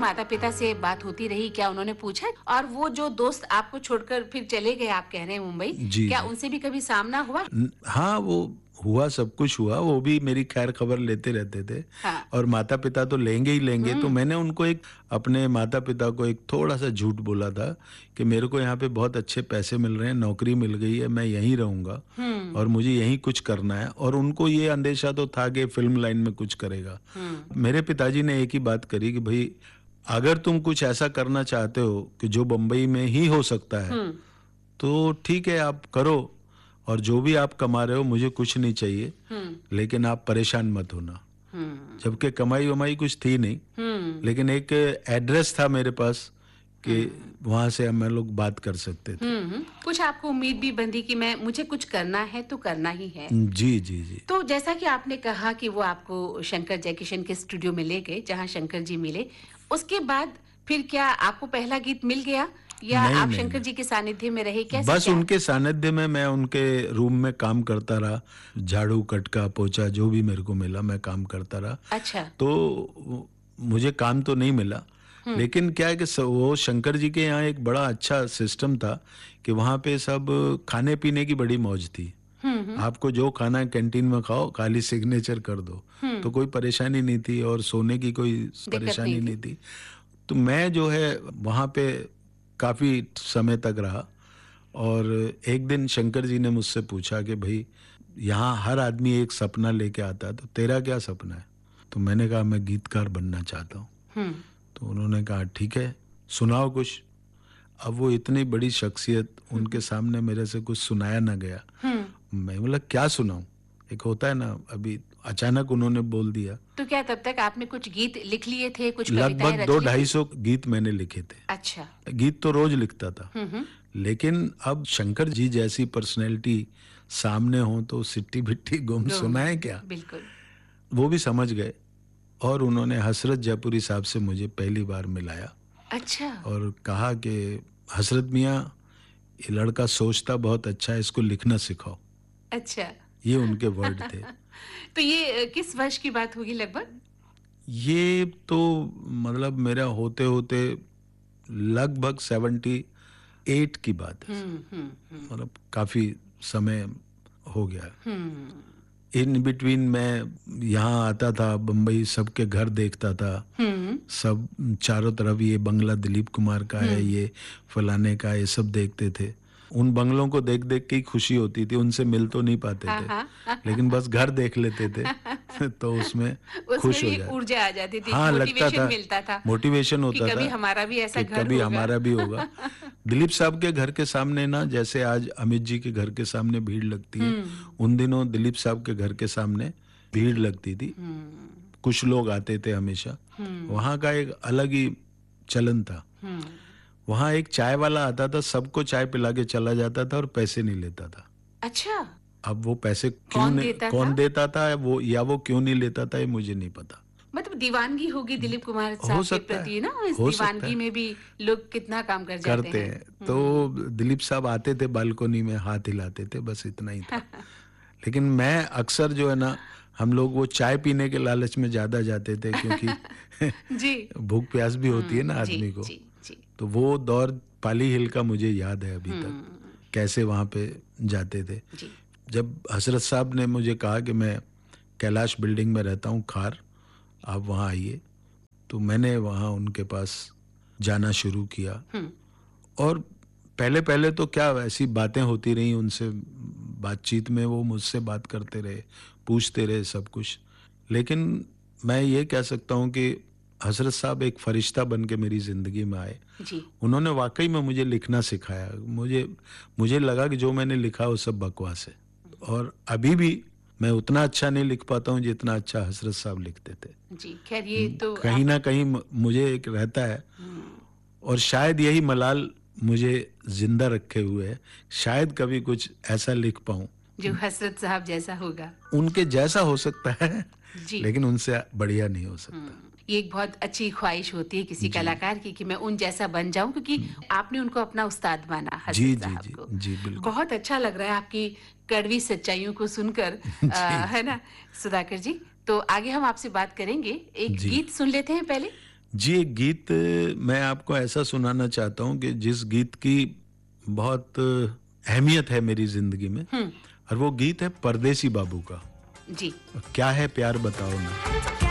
माता पिता से बात होती रही, क्या उन्होंने पूछा? और वो जो दोस्त आपको छोड़कर फिर चले गए, आप कह रहे हैं मुंबई, जी, क्या जी। उनसे भी कभी सामना हुआ? हाँ, वो हुआ, सब कुछ हुआ, वो भी मेरी खैर खबर लेते रहते थे। हाँ। और माता पिता तो लेंगे ही लेंगे, तो मैंने उनको अपने माता पिता को एक थोड़ा सा झूठ बोला था कि मेरे को यहाँ पे बहुत अच्छे पैसे मिल रहे हैं, नौकरी मिल गई है, मैं यहीं रहूंगा और मुझे यहीं कुछ करना है। और उनको ये अंदेशा तो था कि फिल्म लाइन में कुछ करेगा। मेरे पिताजी ने एक ही बात करी कि भाई, अगर तुम कुछ ऐसा करना चाहते हो कि जो बम्बई में ही हो सकता है, तो ठीक है, आप करो, और जो भी आप कमा रहे हो मुझे कुछ नहीं चाहिए, लेकिन आप परेशान मत होना। जबकि कमाई वमाई कुछ थी नहीं, लेकिन एक एड्रेस था मेरे पास कि वहां से हम लोग बात कर सकते थे। कुछ आपको उम्मीद भी बंधी कि मुझे कुछ करना है तो करना ही है। जी, जी, जी। तो जैसा कि आपने कहा कि वो आपको शंकर जयकिशन के स्टूडियो में ले गए, जहां शंकर जी मिले, उसके बाद फिर क्या आपको पहला गीत मिल गया या नहीं, आप नहीं, शंकर नहीं। जी के सानिध्य में रहे? कैसे बस क्या? उनके सानिध्य में मैं उनके रूम में काम करता रहा, झाड़ू, कटका, पोछा, जो भी मेरे को मिला मैं काम करता रहा। अच्छा। तो मुझे काम तो नहीं मिला, लेकिन क्या है कि वो शंकर जी के यहाँ एक बड़ा अच्छा सिस्टम था कि वहाँ पे सब खाने पीने की बड़ी मौज थी। आपको जो खाना है कैंटीन में खाओ, खाली सिग्नेचर कर दो, तो कोई परेशानी नहीं थी, और सोने की कोई दिक्कत परेशानी नहीं नहीं थी। तो मैं जो है वहाँ पे काफी समय तक रहा, और एक दिन शंकर जी ने मुझसे पूछा कि भाई, यहाँ हर आदमी एक सपना लेके आता है, तो तेरा क्या सपना है? तो मैंने कहा मैं गीतकार बनना चाहता हूँ। तो उन्होंने कहा ठीक है, सुनाओ कुछ। अब वो इतनी बड़ी शख्सियत, उनके सामने मेरे से कुछ सुनाया ना गया। मैं बोला क्या सुनाऊं? एक होता है ना, अभी अचानक उन्होंने बोल दिया। तो क्या तब तक आपने कुछ गीत लिख लिए थे, कुछ कविताएं लगभग रच दो ली थी? 250 गीत मैंने लिखे थे। अच्छा। गीत तो रोज लिखता था, लेकिन अब शंकर जी जैसी पर्सनैलिटी सामने हो तो सिट्टी बिट्टी गुम सुनाए क्या? बिल्कुल। वो भी समझ गए, और उन्होंने हसरत जयपुरी साहब से मुझे पहली बार मिलाया अच्छा। और कहा कि हसरत मियाँ, ये लड़का सोचता बहुत अच्छा है, इसको लिखना सिखाओ। अच्छा। ये उनके वर्ड थे। तो ये किस वर्ष की बात होगी लगभग? ये तो मतलब मेरा होते होते लगभग 78 की बात है। मतलब काफी समय हो गया। इन बिटवीन मैं यहाँ आता था, बम्बई सबके घर देखता था, सब चारों तरफ ये बंगला दिलीप कुमार का है, ये फलाने का, ये सब देखते थे। उन बंगलों को देख देख के ही खुशी होती थी, उनसे मिल तो नहीं पाते थे, लेकिन बस घर देख लेते थे तो उसमें खुश हो भी जाते। ऊर्जा आ जाती थी, हाँ, लगता मोटिवेशन था, मिलता था मोटिवेशन कि होता कभी था हमारा भी ऐसा कि घर कभी होगा। हमारा भी होगा। दिलीप साहब के घर के सामने ना, जैसे आज अमित जी के घर के सामने भीड़ लगती है, उन दिनों दिलीप साहब के घर के सामने भीड़ लगती थी। कुछ लोग आते थे हमेशा। वहां का एक अलग ही चलन था। वहां एक चाय वाला आता था, सबको चाय पिला के चला जाता था और पैसे नहीं लेता था। अच्छा। अब वो पैसे कौन देता था वो, या वो क्यों नहीं लेता था, ये मुझे नहीं पता। मतलब दीवानगी होगी दिलीप कुमार हो साहब के सकता प्रति है, ना, इस हो सकता दीवानगी है, में भी लोग कितना काम कर जाते करते हैं। हैं। तो दिलीप साहब आते थे, बालकोनी में हाथ हिलाते थे, बस इतना ही था। लेकिन मैं अक्सर जो है ना, हम लोग वो चाय पीने के लालच में ज्यादा जाते थे, क्योंकि जी। भूख प्यास भी होती है ना जी आदमी को। जी जी। तो वो दौर पाली हिल का मुझे याद है अभी तक, कैसे वहां पे जाते थे। जी। जब हसरत साहब ने मुझे कहा कि मैं कैलाश बिल्डिंग में रहता हूँ, खार, आप वहाँ आइए, तो मैंने वहाँ उनके पास जाना शुरू किया। और पहले पहले तो क्या ऐसी बातें होती रही उनसे, बातचीत में वो मुझसे बात करते रहे, पूछते रहे सब कुछ। लेकिन मैं ये कह सकता हूँ कि हसरत साहब एक फरिश्ता बन के मेरी जिंदगी में आए। जी। उन्होंने वाकई में मुझे लिखना सिखाया। मुझे लगा कि जो मैंने लिखा वो सब बकवास है, और अभी भी मैं उतना अच्छा नहीं लिख पाता हूँ जितना अच्छा हसरत साहब लिखते थे। जी, खैर ये तो कहीं ना कहीं मुझे एक रहता है, और शायद यही मलाल मुझे जिंदा रखे हुए है, शायद कभी कुछ ऐसा लिख पाऊं जो हसरत साहब जैसा होगा। उनके जैसा हो सकता है, जी। लेकिन उनसे बढ़िया नहीं हो सकता। ये एक बहुत अच्छी ख्वाहिश होती है किसी कलाकार की कि मैं उन जैसा बन जाऊं, क्योंकि आपने उनको अपना उस्ताद माना, जी हसरत जी साहब जी को। जी, बिल्कुल। बहुत अच्छा लग रहा है आपकी कड़वी सच्चाइयों को सुनकर, है ना सुधाकर जी? तो आगे हम आपसे बात करेंगे, एक जी गीत सुन लेते हैं पहले। जी, एक गीत मैं आपको ऐसा सुनाना चाहता हूँ कि जिस गीत की बहुत अहमियत है मेरी जिंदगी में, और वो गीत है परदेसी बाबू का। जी। क्या है प्यार बताओ ना।